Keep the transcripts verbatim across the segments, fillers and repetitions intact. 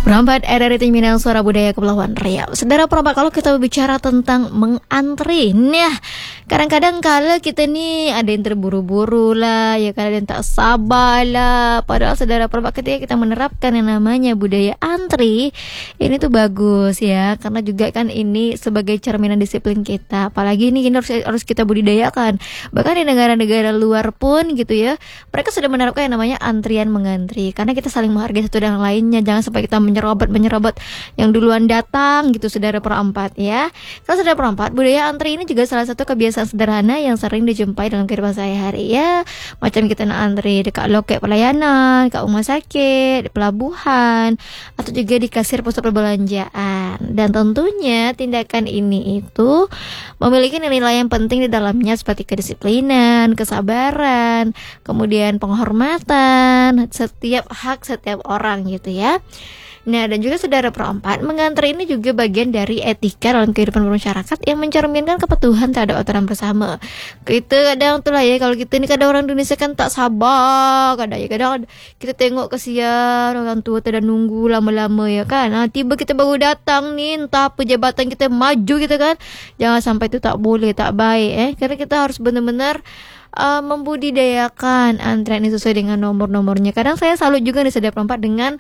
Perempat R R I Minang Suara Budaya Kepulauan Riau. Saudara perempat, kalau kita bicara tentang mengantri, nah kadang-kadang kalau kita nih ada yang terburu-buru lah, ya kan, ada yang tak sabar lah. Padahal saudara perempat, ketika kita menerapkan yang namanya budaya antri, ini tuh bagus ya, karena juga kan ini sebagai cerminan disiplin kita. Apalagi ini, ini harus, harus kita budidayakan. Bahkan di negara-negara luar pun gitu ya, mereka sudah menerapkan yang namanya antrian mengantri, karena kita saling menghargai satu dan lainnya. Jangan sampai kita menyerobot menyerobot yang duluan datang gitu, saudara perempat ya. Kalau saudara perempat, budaya antri ini juga salah satu kebiasaan sederhana yang sering dijumpai dalam kehidupan sehari-hari ya. Macam kita nak antri dekat loket pelayanan, dekat rumah sakit, di pelabuhan, atau juga di kasir pusat perbelanjaan. Dan tentunya tindakan ini itu memiliki nilai yang penting di dalamnya, seperti kedisiplinan, kesabaran, kemudian penghormatan setiap hak setiap orang gitu ya. Nah, dan juga saudara perempat, mengantri ini juga bagian dari etika dalam kehidupan bermasyarakat yang mencerminkan kepatuhan terhadap aturan bersama. Kita kadang tuh lah ya, kalau kita ini kadang orang Indonesia kan tak sabar, kadang ya kadang kita tengok kesian orang tua tada nunggu lama-lama ya kan. Nah, tiba kita baru datang nih, entah apa jabatan kita maju gitu kan. Jangan sampai itu tak boleh, tak baik eh. Karena kita harus benar-benar uh, membudidayakan antrian ini sesuai dengan nomor-nomornya. Kadang saya salut juga nih saudara perempat dengan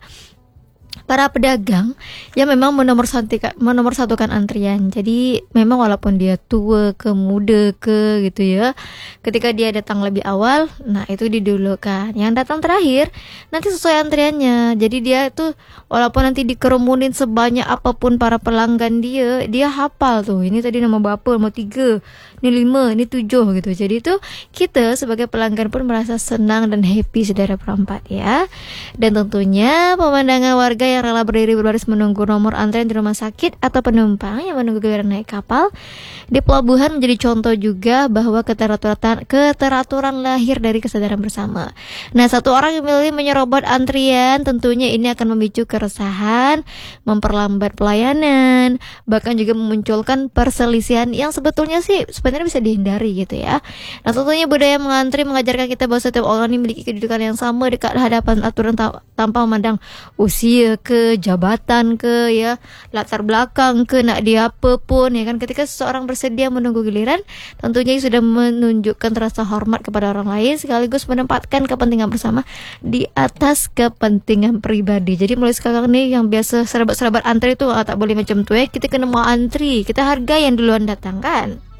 para pedagang yang memang menomorsatukan, menomorsatukan antrian. Jadi memang walaupun dia tua ke muda ke gitu ya, ketika dia datang lebih awal, nah itu didulukan. Yang datang terakhir nanti sesuai antriannya. Jadi dia itu walaupun nanti dikerumunin sebanyak apapun para pelanggan dia, dia hafal tuh, ini tadi nama berapa, nomor tiga, ini lima, ini tujuh gitu. Jadi itu kita sebagai pelanggan pun merasa senang dan happy saudara perempat ya. Dan tentunya pemandangan warga yang rela berdiri berbaris menunggu nomor antrian di rumah sakit atau penumpang yang menunggu giliran naik kapal di pelabuhan menjadi contoh juga bahwa keteraturan keteraturan lahir dari kesadaran bersama. Nah, satu orang yang memilih menyerobot antrian tentunya ini akan memicu keresahan, memperlambat pelayanan, bahkan juga memunculkan perselisihan yang sebetulnya sih sebenarnya bisa dihindari gitu ya. Nah, tentunya budaya mengantri mengajarkan kita bahwa setiap orang ini memiliki kedudukan yang sama dekat hadapan aturan ta- tanpa memandang usia ke, jabatan ke, ya, latar belakang ke, nak dia apa pun ya kan. Ketika seseorang bersedia menunggu giliran, tentunya sudah menunjukkan rasa hormat kepada orang lain sekaligus menempatkan kepentingan bersama di atas kepentingan pribadi. Jadi mulai sekarang nih yang biasa serabat-serabat antri itu ah, tak boleh macam tu ya. Kita kena mau antri, kita hargai yang duluan datang kan.